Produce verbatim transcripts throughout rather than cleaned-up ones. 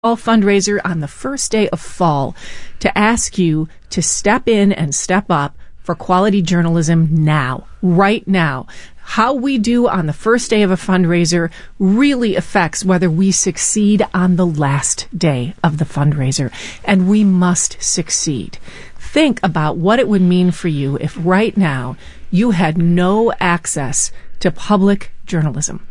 fall fundraiser on the first day of fall to ask you to step in and step up for quality journalism now, right now. How we do on the first day of a fundraiser really affects whether we succeed on the last day of the fundraiser, and we must succeed. Think about what it would mean for you if right now you had no access to public journalism.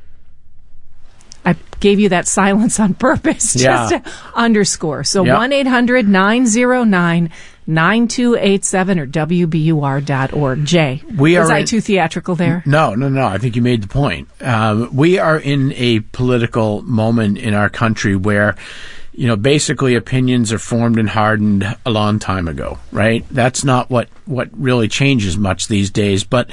I gave you that silence on purpose just Yeah. to underscore. So Yep. one eight hundred nine oh nine nine two eight seven or W B U R dot org. Jay, We was are I in- too theatrical there? No, no, no. I think you made the point. Um, we are in a political moment in our country where, you know, basically opinions are formed and hardened a long time ago, right? That's not what, what really changes much these days. But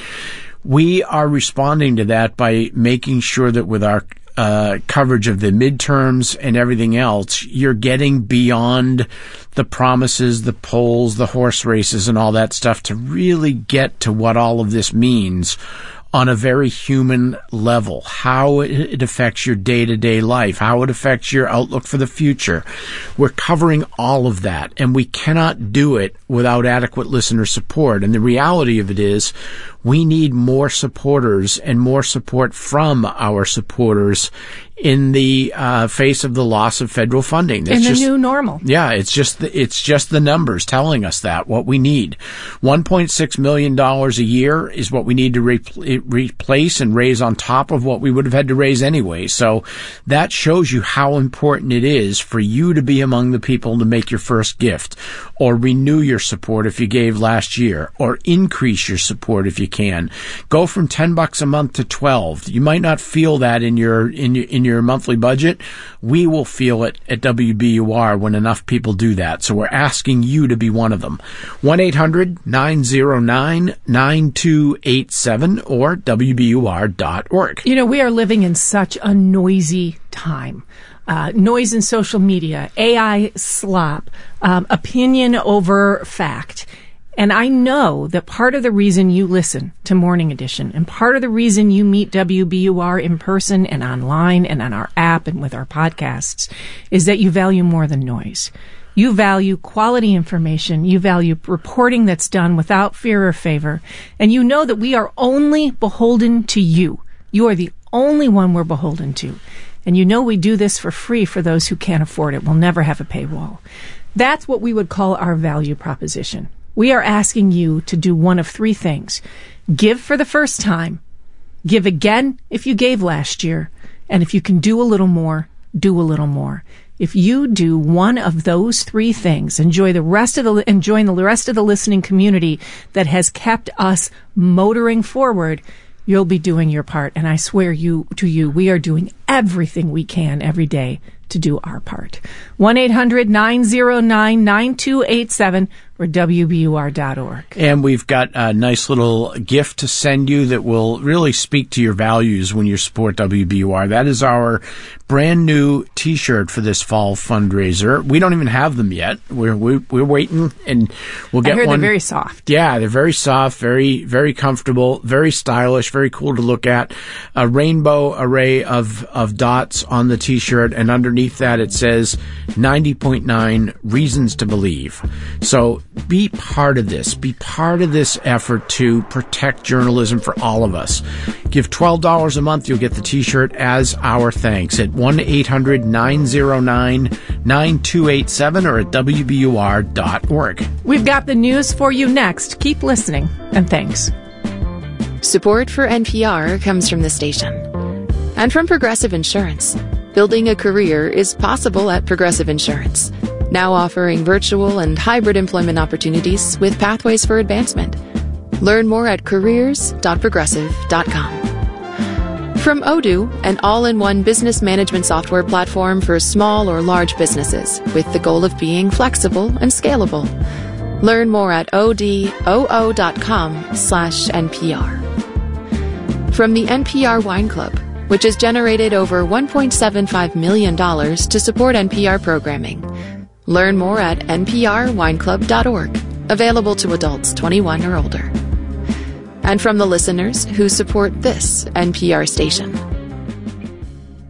we are responding to that by making sure that with our Uh, coverage of the midterms and everything else, you're getting beyond the promises, the polls, the horse races, and all that stuff to really get to what all of this means on a very human level, how it affects your day-to-day life, how it affects your outlook for the future. We're covering all of that, and we cannot do it without adequate listener support. And the reality of it is we need more supporters and more support from our supporters in the uh, face of the loss of federal funding. That's In the just, new normal. Yeah, it's just the, it's just the numbers telling us that, what we need. one point six million dollars a year is what we need to re- replace and raise on top of what we would have had to raise anyway. So that shows you how important it is for you to be among the people to make your first gift, or renew your support if you gave last year, or increase your support if you can. Go from ten bucks a month to twelve. You might not feel that in your in your in your your monthly budget. We will feel it at W B U R when enough people do that. So we're asking you to be one of them. one eight hundred nine oh nine nine two eight seven or W B U R dot org. You know, we are living in such a noisy time. Uh, noise in social media, A I slop, um, opinion over fact. And I know that part of the reason you listen to Morning Edition and part of the reason you meet W B U R in person and online and on our app and with our podcasts is that you value more than noise. You value quality information. You value reporting that's done without fear or favor. And you know that we are only beholden to you. You are the only one we're beholden to. And you know we do this for free for those who can't afford it. We'll never have a paywall. That's what we would call our value proposition. We are asking you to do one of three things. Give for the first time. Give again if you gave last year. And if you can do a little more, do a little more. If you do one of those three things, enjoy the rest of the, enjoying the rest of the listening community that has kept us motoring forward, you'll be doing your part. And I swear you to you, we are doing everything we can every day to do our part. one eight hundred nine oh nine nine two eight seven or W B U R dot org. And we've got a nice little gift to send you that will really speak to your values when you support W B U R. That is our brand new T-shirt for this fall fundraiser. We don't even have them yet. We're we're, we're waiting, and we'll get I heard one. they're very soft. Yeah, they're very soft, very very comfortable, very stylish, very cool to look at. A rainbow array of of dots on the T-shirt, and underneath that it says ninety point nine Reasons to Believe. So be part of this. Be part of this effort to protect journalism for all of us. Give twelve dollars a month. You'll get the T-shirt as our thanks at one eight hundred nine oh nine nine two eight seven or at W B U R dot org. We've got the news for you next. Keep listening, and thanks. Support for N P R comes from the station and from Progressive Insurance. Building a career is possible at Progressive Insurance, now offering virtual and hybrid employment opportunities with pathways for advancement. Learn more at careers dot progressive dot com. From Odoo, an all-in-one business management software platform for small or large businesses with the goal of being flexible and scalable. Learn more at odoo dot com slash N P R. From the N P R Wine Club, which has generated over one point seven five million dollars to support N P R programming. Learn more at N P R wine club dot org, available to adults twenty-one or older. And from the listeners who support this N P R station.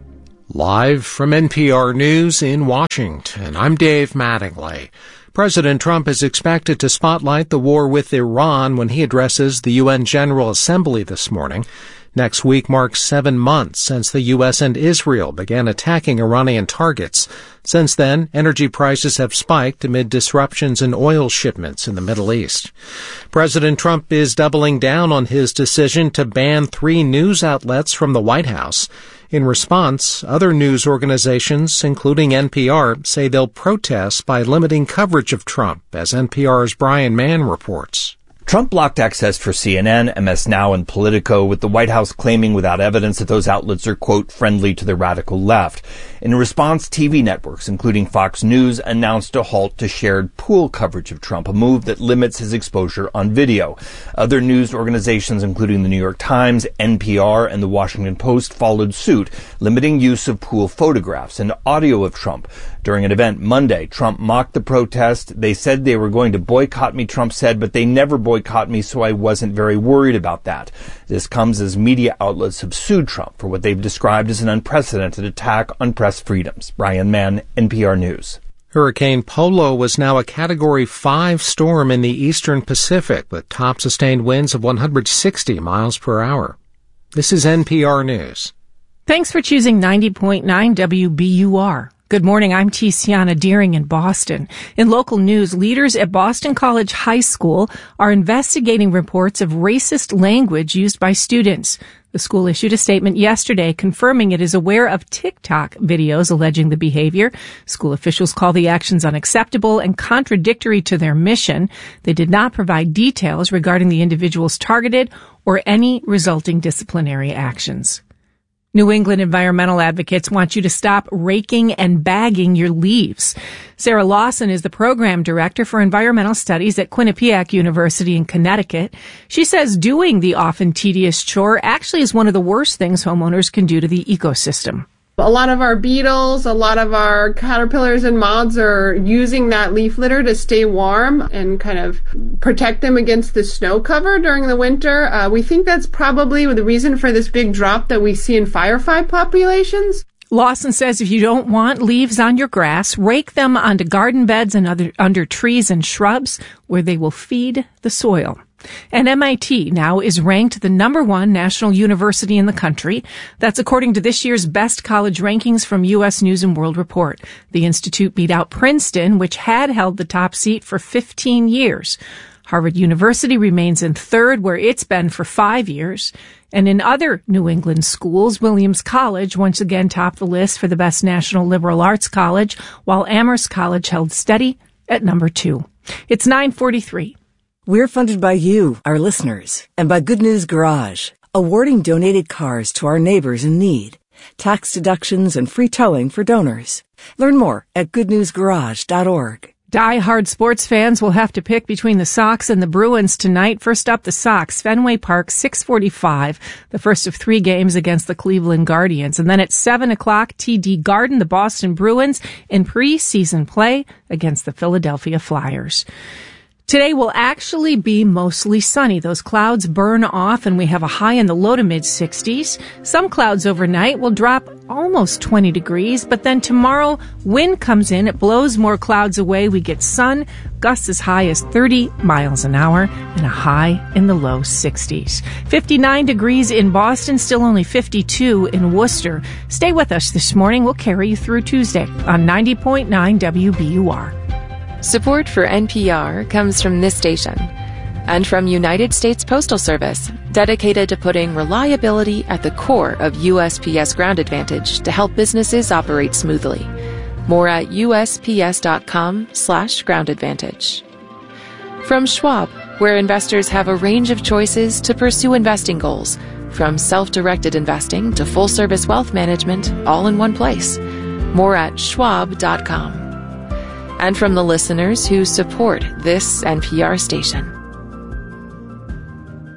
Live from N P R News in Washington, I'm Dave Mattingly. President Trump is expected to spotlight the war with Iran when he addresses the U N General Assembly this morning. Next week marks seven months since the U S and Israel began attacking Iranian targets. Since then, energy prices have spiked amid disruptions in oil shipments in the Middle East. President Trump is doubling down on his decision to ban three news outlets from the White House. In response, other news organizations, including N P R, say they'll protest by limiting coverage of Trump, as N P R's Brian Mann reports. Trump blocked access for C N N, M S Now, and Politico, with the White House claiming without evidence that those outlets are, quote, friendly to the radical left. In response, T V networks, including Fox News, announced a halt to shared pool coverage of Trump, a move that limits his exposure on video. Other news organizations, including the New York Times, N P R, and the Washington Post, followed suit, limiting use of pool photographs and audio of Trump. During an event Monday, Trump mocked the protest. They said they were going to boycott me, Trump said, but they never boycott me, so I wasn't very worried about that. This comes as media outlets have sued Trump for what they've described as an unprecedented attack on press freedoms. Brian Mann, N P R News. Hurricane Polo was now a Category five storm in the eastern Pacific with top sustained winds of one hundred sixty miles per hour. This is N P R News. Thanks for choosing ninety point nine W B U R. Good morning, I'm Tiziana Deering in Boston. In local news, leaders at Boston College High School are investigating reports of racist language used by students. The school issued a statement yesterday confirming it is aware of TikTok videos alleging the behavior. School officials call the actions unacceptable and contradictory to their mission. They did not provide details regarding the individuals targeted or any resulting disciplinary actions. New England environmental advocates want you to stop raking and bagging your leaves. Sarah Lawson is the program director for environmental studies at Quinnipiac University in Connecticut. She says doing the often tedious chore actually is one of the worst things homeowners can do to the ecosystem. A lot of our beetles, a lot of our caterpillars and moths are using that leaf litter to stay warm and kind of protect them against the snow cover during the winter. Uh, we think that's probably the reason for this big drop that we see in firefly populations. Lawson says if you don't want leaves on your grass, rake them onto garden beds and other, under trees and shrubs where they will feed the soil. And M I T now is ranked the number one national university in the country. That's according to this year's best college rankings from U S News and World Report. The institute beat out Princeton, which had held the top seat for fifteen years. Harvard University remains in third, where it's been for five years. And in other New England schools, Williams College once again topped the list for the best national liberal arts college, while Amherst College held steady at number two. It's nine forty-three. We're funded by you, our listeners, and by Good News Garage, awarding donated cars to our neighbors in need, tax deductions and free towing for donors. Learn more at good news garage dot org. Die-hard sports fans will have to pick between the Sox and the Bruins tonight. First up, the Sox, Fenway Park, six forty-five, the first of three games against the Cleveland Guardians. And then at seven o'clock, T D Garden, the Boston Bruins, in preseason play against the Philadelphia Flyers. Today will actually be mostly sunny. Those clouds burn off and we have a high in the low to mid sixties. Some clouds overnight will drop almost twenty degrees, but then tomorrow wind comes in, it blows more clouds away, we get sun, gusts as high as thirty miles an hour, and a high in the low sixties. fifty-nine degrees in Boston, still only fifty-two in Worcester. Stay with us this morning. We'll carry you through Tuesday on ninety point nine W B U R. Support for N P R comes from this station and from United States Postal Service, dedicated to putting reliability at the core of U S P S Ground Advantage to help businesses operate smoothly. More at U S P S dot com slash ground advantage. From Schwab, where investors have a range of choices to pursue investing goals, from self-directed investing to full-service wealth management, all in one place. More at schwab dot com. And from the listeners who support this N P R station.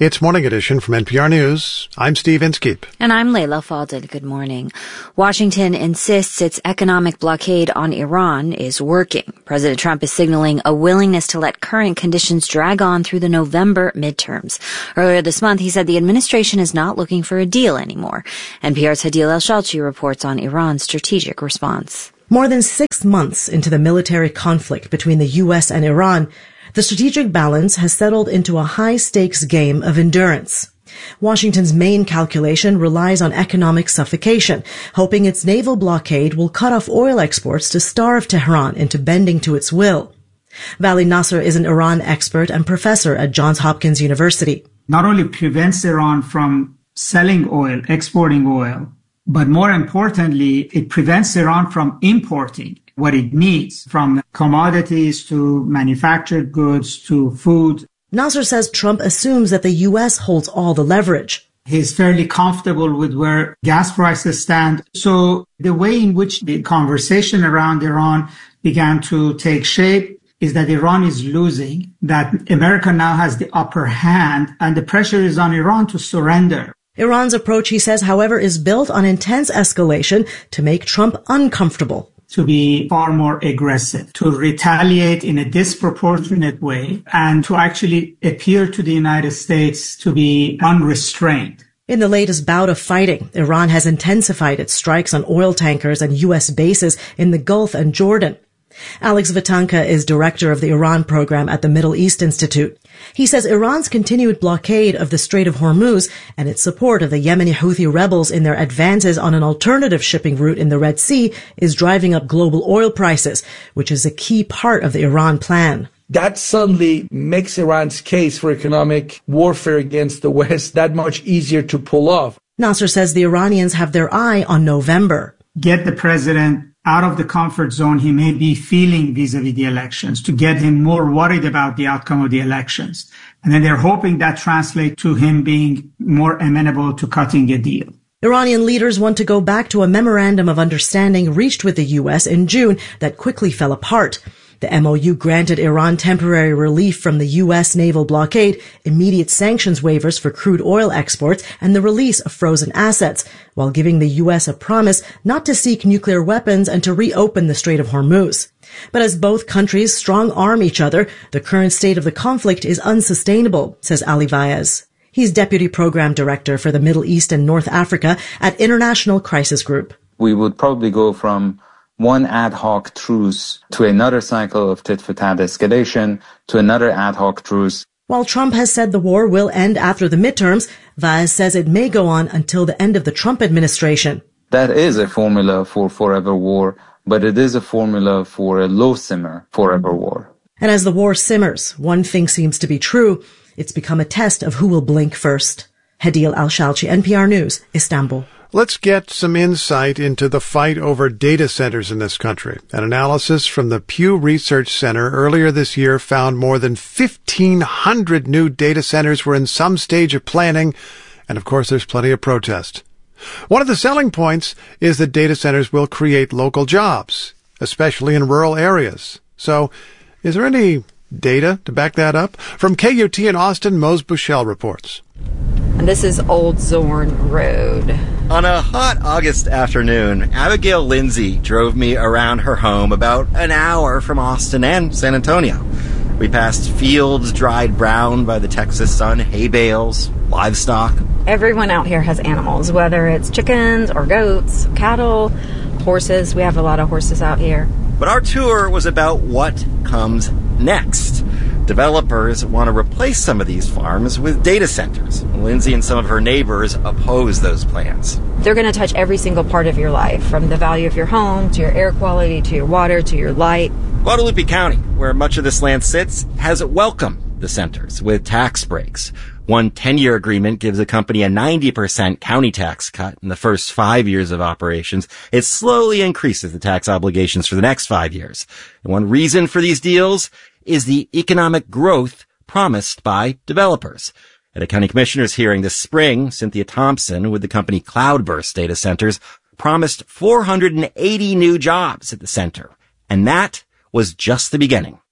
It's Morning Edition from N P R News. I'm Steve Inskeep. And I'm Layla Falded. Good morning. Washington insists its economic blockade on Iran is working. President Trump is signaling a willingness to let current conditions drag on through the November midterms. Earlier this month, he said the administration is not looking for a deal anymore. N P R's Hadil El-Shalchi reports on Iran's strategic response. More than six months into the military conflict between the U S and Iran, the strategic balance has settled into a high-stakes game of endurance. Washington's main calculation relies on economic suffocation, hoping its naval blockade will cut off oil exports to starve Tehran into bending to its will. Vali Nasser is an Iran expert and professor at Johns Hopkins University. Not only prevents Iran from selling oil, exporting oil, but more importantly, it prevents Iran from importing what it needs, from commodities to manufactured goods to food. Nasser says Trump assumes that the U S holds all the leverage. He's fairly comfortable with where gas prices stand. So the way in which the conversation around Iran began to take shape is that Iran is losing, that America now has the upper hand, and the pressure is on Iran to surrender. Iran's approach, he says, however, is built on intense escalation to make Trump uncomfortable. To be far more aggressive, to retaliate in a disproportionate way, and to actually appear to the United States to be unrestrained. In the latest bout of fighting, Iran has intensified its strikes on oil tankers and U S bases in the Gulf and Jordan. Alex Vitanka is director of the Iran program at the Middle East Institute. He says Iran's continued blockade of the Strait of Hormuz and its support of the Yemeni Houthi rebels in their advances on an alternative shipping route in the Red Sea is driving up global oil prices, which is a key part of the Iran plan. That suddenly makes Iran's case for economic warfare against the West that much easier to pull off. Nasser says the Iranians have their eye on November. Get the president out of the comfort zone he may be feeling vis-a-vis the elections, to get him more worried about the outcome of the elections. And then they're hoping that translates to him being more amenable to cutting a deal. Iranian leaders want to go back to a memorandum of understanding reached with the U S in June that quickly fell apart. The M O U granted Iran temporary relief from the U S naval blockade, immediate sanctions waivers for crude oil exports, and the release of frozen assets, while giving the U S a promise not to seek nuclear weapons and to reopen the Strait of Hormuz. But as both countries strong-arm each other, the current state of the conflict is unsustainable, says Ali Vaez. He's Deputy Program Director for the Middle East and North Africa at International Crisis Group. We would probably go from one ad hoc truce to another cycle of tit-for-tat escalation to another ad hoc truce. While Trump has said the war will end after the midterms, Vaez says it may go on until the end of the Trump administration. That is a formula for forever war, but it is a formula for a low-simmer forever war. And as the war simmers, one thing seems to be true. It's become a test of who will blink first. Hadil El-Shalchi, N P R News, Istanbul. Let's get some insight into the fight over data centers in this country. An analysis from the Pew Research Center earlier this year found more than fifteen hundred new data centers were in some stage of planning, and of course there's plenty of protest. One of the selling points is that data centers will create local jobs, especially in rural areas. So, is there any data to back that up? From K U T in Austin, Mose Bushell reports. And this is Old Zorn Road. On a hot August afternoon, Abigail Lindsay drove me around her home about an hour from Austin and San Antonio. We passed fields dried brown by the Texas sun, hay bales, livestock. Everyone out here has animals, whether it's chickens or goats, cattle, horses. We have a lot of horses out here. But our tour was about what comes next. Developers want to replace some of these farms with data centers. Lindsay and some of her neighbors oppose those plans. They're going to touch every single part of your life, from the value of your home, to your air quality, to your water, to your light. Guadalupe County, where much of this land sits, has welcomed the centers with tax breaks. One ten-year agreement gives a company a ninety percent county tax cut in the first five years of operations. It slowly increases the tax obligations for the next five years. And one reason for these deals is the economic growth promised by developers. At a county commissioner's hearing this spring, Cynthia Thompson with the company Cloudburst Data Centers promised four hundred eighty new jobs at the center. And that was just the beginning.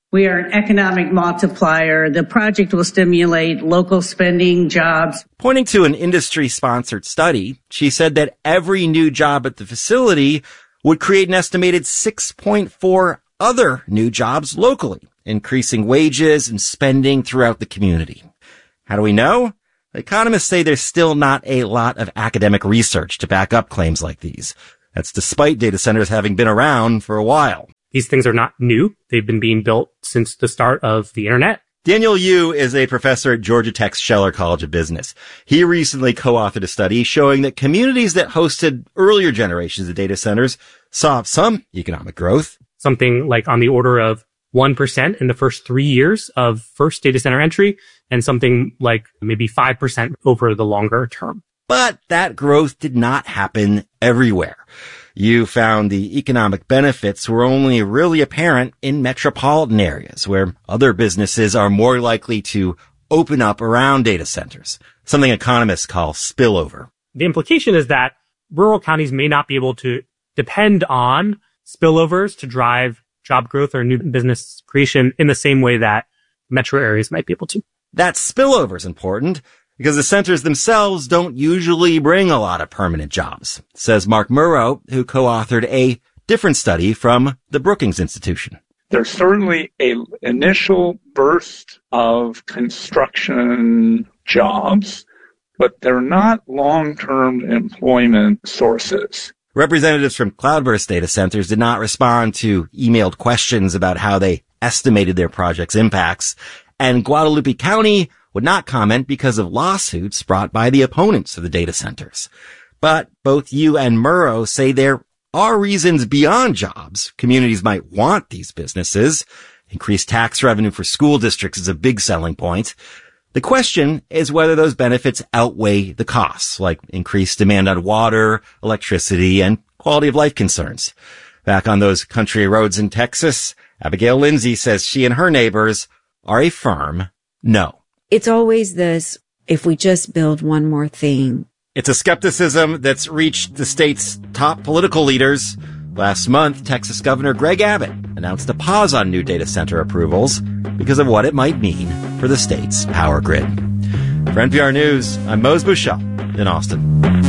We are an economic multiplier. The project will stimulate local spending, jobs. Pointing to an industry-sponsored study, she said that every new job at the facility would create an estimated six point four other new jobs locally, increasing wages and spending throughout the community. How do we know? Economists say there's still not a lot of academic research to back up claims like these. That's despite data centers having been around for a while. These things are not new. They've been being built since the start of the internet. Daniel Yu is a professor at Georgia Tech's Scheller College of Business. He recently co-authored a study showing that communities that hosted earlier generations of data centers saw some economic growth. Something like on the order of one percent in the first three years of first data center entry, and something like maybe five percent over the longer term. But that growth did not happen everywhere. You found the economic benefits were only really apparent in metropolitan areas where other businesses are more likely to open up around data centers, something economists call spillover. The implication is that rural counties may not be able to depend on spillovers to drive job growth or new business creation in the same way that metro areas might be able to. That spillover is important because the centers themselves don't usually bring a lot of permanent jobs, says Mark Murrow, who co-authored a different study from the Brookings Institution. There's certainly an initial burst of construction jobs, but they're not long-term employment sources. Representatives from Cloudburst data centers did not respond to emailed questions about how they estimated their project's impacts, and Guadalupe County would not comment because of lawsuits brought by the opponents of the data centers. But both Yu and Murrow say there are reasons beyond jobs communities might want these businesses. Increased tax revenue for school districts is a big selling point. The question is whether those benefits outweigh the costs, like increased demand on water, electricity, and quality of life concerns. Back on those country roads in Texas, Abigail Lindsay says she and her neighbors are a firm no. It's always this, if we just build one more thing. It's a skepticism that's reached the state's top political leaders. Last month, Texas Governor Greg Abbott announced a pause on new data center approvals because of what it might mean for the state's power grid. For N P R News, I'm Mose Bouchel in Austin.